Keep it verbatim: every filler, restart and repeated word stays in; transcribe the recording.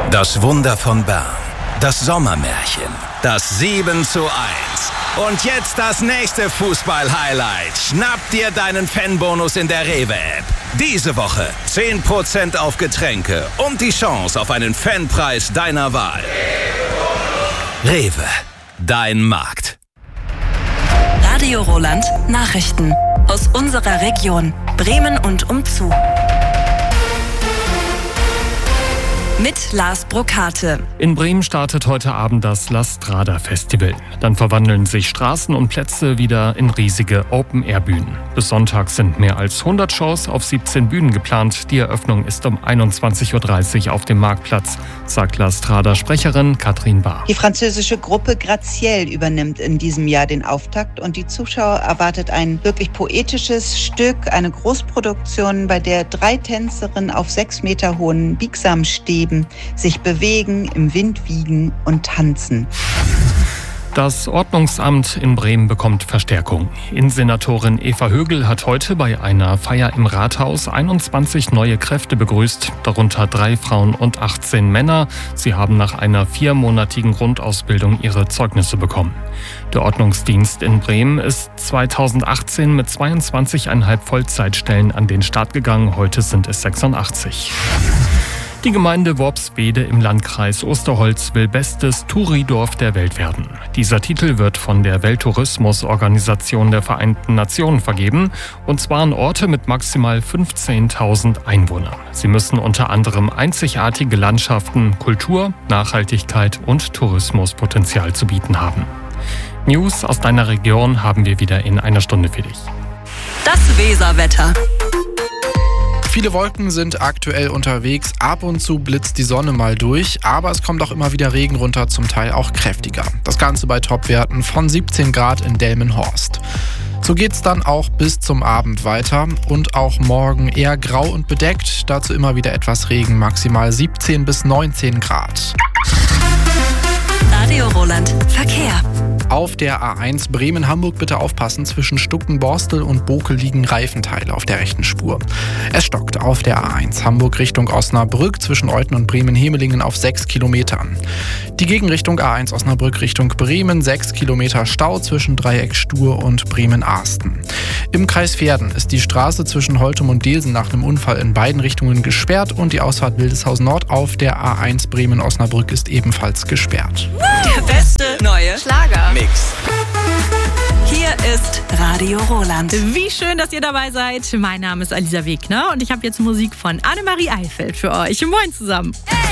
Das Wunder von Bern. Das Sommermärchen. Das sieben zu eins. Und jetzt das nächste Fußball-Highlight. Schnapp dir deinen Fanbonus in der Rewe-App. Diese Woche zehn Prozent auf Getränke und die Chance auf einen Fanpreis deiner Wahl. Rewe, dein Markt. Radio Roland Nachrichten aus unserer Region Bremen und umzu. Mit Lars Brokate. In Bremen startet heute Abend das La Strada Festival. Dann verwandeln sich Straßen und Plätze wieder in riesige Open-Air-Bühnen. Bis Sonntag sind mehr als hundert Shows auf siebzehn Bühnen geplant. Die Eröffnung ist um einundzwanzig Uhr dreißig auf dem Marktplatz, sagt La Strada-Sprecherin Katrin Bahr. Die französische Gruppe Graziel übernimmt in diesem Jahr den Auftakt und die Zuschauer erwartet ein wirklich poetisches Stück, eine Großproduktion, bei der drei Tänzerinnen auf sechs Meter hohen Biegsamstäben sich bewegen, im Wind wiegen und tanzen. Das Ordnungsamt in Bremen bekommt Verstärkung. Innensenatorin Eva Högel hat heute bei einer Feier im Rathaus einundzwanzig neue Kräfte begrüßt, darunter drei Frauen und achtzehn Männer. Sie haben nach einer viermonatigen Grundausbildung ihre Zeugnisse bekommen. Der Ordnungsdienst in Bremen ist zweitausendachtzehn mit zweiundzwanzig Komma fünf Vollzeitstellen an den Start gegangen. Heute sind es sechsundachtzig. Die Gemeinde Worpswede im Landkreis Osterholz will bestes Touridorf der Welt werden. Dieser Titel wird von der Welttourismusorganisation der Vereinten Nationen vergeben, und zwar an Orte mit maximal fünfzehntausend Einwohnern. Sie müssen unter anderem einzigartige Landschaften, Kultur, Nachhaltigkeit und Tourismuspotenzial zu bieten haben. News aus deiner Region haben wir wieder in einer Stunde für dich. Das Weserwetter. Viele Wolken sind aktuell unterwegs, ab und zu blitzt die Sonne mal durch, aber es kommt auch immer wieder Regen runter, zum Teil auch kräftiger. Das Ganze bei Topwerten von siebzehn Grad in Delmenhorst. So geht's dann auch bis zum Abend weiter und auch morgen eher grau und bedeckt, dazu immer wieder etwas Regen, maximal siebzehn bis neunzehn Grad. Radio Roland Verkehr. Auf der A eins Bremen-Hamburg bitte aufpassen, zwischen Stuckenborstel und Bokel liegen Reifenteile auf der rechten Spur. Es stockt auf der A eins Hamburg Richtung Osnabrück zwischen Euthen und Bremen-Hemelingen auf sechs Kilometern. Die Gegenrichtung A eins Osnabrück Richtung Bremen, sechs Kilometer Stau zwischen Dreieck Stur und Bremen-Arsten. Im Kreis Verden ist die Straße zwischen Holtum und Delsen nach einem Unfall in beiden Richtungen gesperrt und die Ausfahrt Wildeshausen Nord auf der A eins Bremen-Osnabrück ist ebenfalls gesperrt. Der beste neue Schlager. Mix. Hier ist Radio Roland. Wie schön, dass ihr dabei seid. Mein Name ist Alisa Wegner und ich habe jetzt Musik von Annemarie Eifeld für euch. Moin zusammen. Hey!